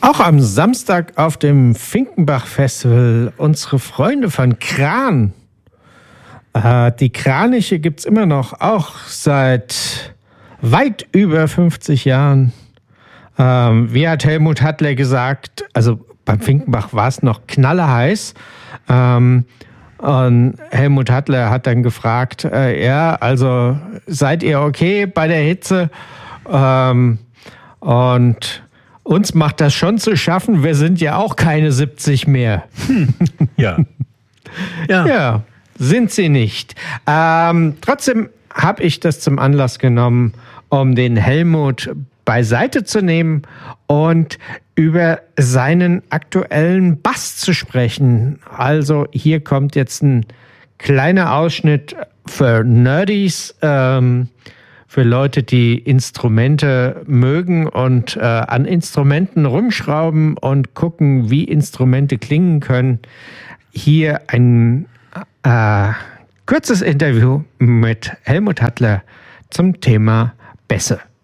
Auch am Samstag auf dem Finkenbach-Festival unsere Freunde von Kran. Die Kraniche gibt es immer noch, auch seit weit über 50 Jahren. Wie hat Helmut Hattler gesagt, also beim Finkenbach war es noch knallerheiß. Und Helmut Hattler hat dann gefragt, also seid ihr okay bei der Hitze? Und uns macht das schon zu schaffen, wir sind ja auch keine 70 mehr. Ja. Ja, sind sie nicht. Trotzdem habe ich das zum Anlass genommen, um den Helmut beiseite zu nehmen und über seinen aktuellen Bass zu sprechen. Also hier kommt jetzt ein kleiner Ausschnitt für Nerdies, für Leute, die Instrumente mögen und an Instrumenten rumschrauben und gucken, wie Instrumente klingen können. Hier ein kurzes Interview mit Helmut Hattler zum Thema Bässe.